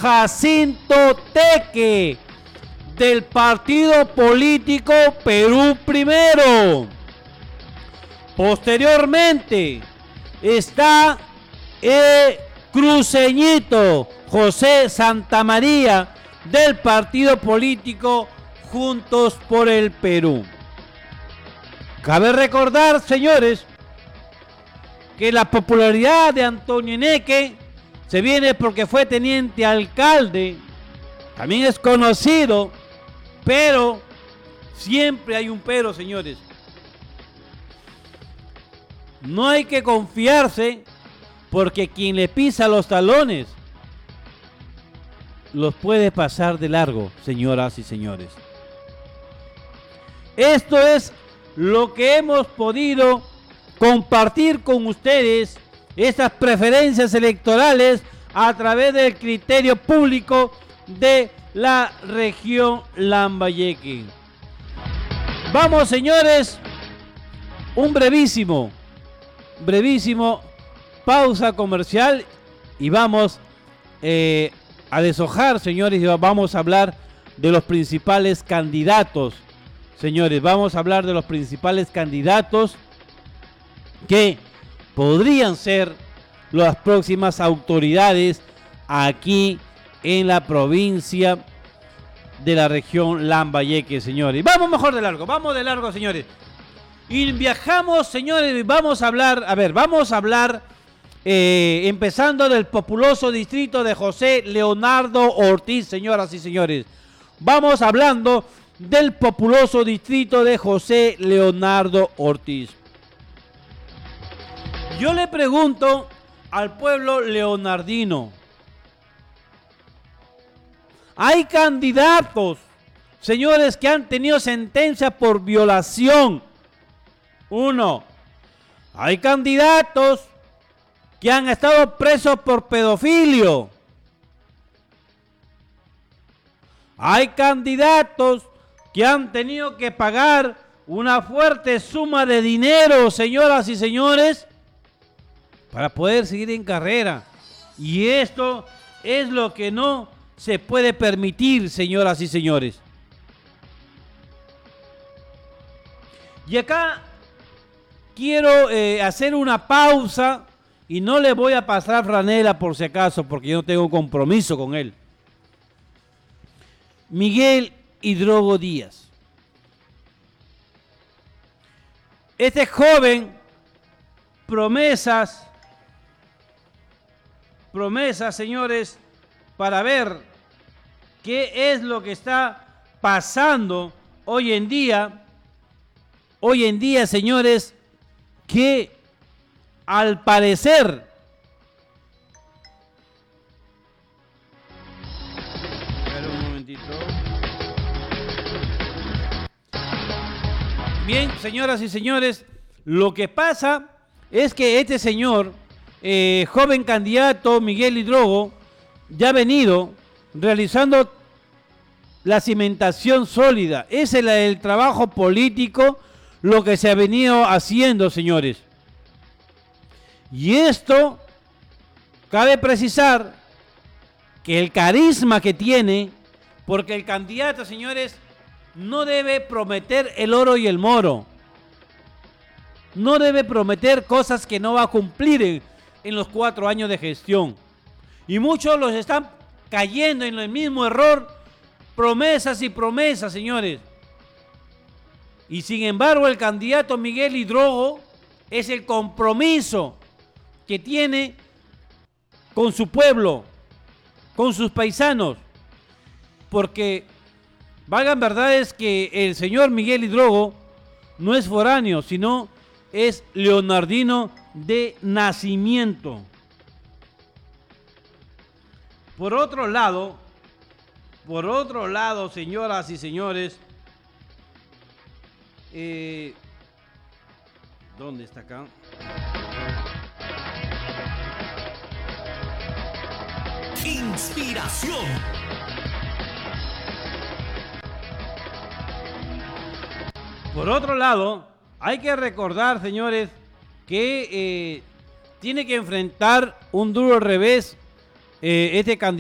Jacinto Teque, del partido político Perú Primero. Posteriormente está el cruceñito José Santamaría, del partido político Juntos por el Perú. Cabe recordar, señores, que la popularidad de Antonio Eneque se viene porque fue teniente alcalde, también es conocido, pero siempre hay un pero, señores. No hay que confiarse, porque quien le pisa los talones los puede pasar de largo, señoras y señores. Esto es lo que hemos podido compartir con ustedes, estas preferencias electorales a través del criterio público de la región Lambayeque. Vamos, señores, un brevísimo pausa comercial y vamos a deshojar, señores, y vamos a hablar de los principales candidatos. Señores, vamos a hablar de los principales candidatos que podrían ser las próximas autoridades aquí en la provincia de la región Lambayeque, señores. Vamos mejor de largo, señores. Y viajamos, señores, vamos a hablar, empezando del populoso distrito de José Leonardo Ortiz, señoras y señores. Vamos hablando del populoso distrito de José Leonardo Ortiz. Yo le pregunto al pueblo leonardino, hay candidatos, señores, que han tenido sentencia por violación. Uno, hay candidatos que han estado presos por pedofilio. Hay candidatos que han tenido que pagar una fuerte suma de dinero, señoras y señores, para poder seguir en carrera. Y esto es lo que no se puede permitir, señoras y señores. Y acá quiero hacer una pausa y no le voy a pasar franela por si acaso, porque yo no tengo compromiso con él. Miguel Hidrogo Díaz. Este joven, promesas, señores, para ver qué es lo que está pasando hoy en día, señores, que al parecer bien, señoras y señores, lo que pasa es que este señor, joven candidato Miguel Hidrogo, ya ha venido realizando la cimentación sólida. Ese es el trabajo político, lo que se ha venido haciendo, señores. Y esto, cabe precisar que el carisma que tiene, porque el candidato, señores, no debe prometer el oro y el moro. No debe prometer cosas que no va a cumplir en los 4 años de gestión. Y muchos los están cayendo en el mismo error, promesas y promesas, señores. Y sin embargo, el candidato Miguel Hidrogo es el compromiso que tiene con su pueblo, con sus paisanos, porque valgan verdades que el señor Miguel Hidrogo no es foráneo, sino es leonardino de nacimiento. Por otro lado, señoras y señores, ¿dónde está acá? Inspiración. Por otro lado, hay que recordar, señores, que tiene que enfrentar un duro revés este candidato.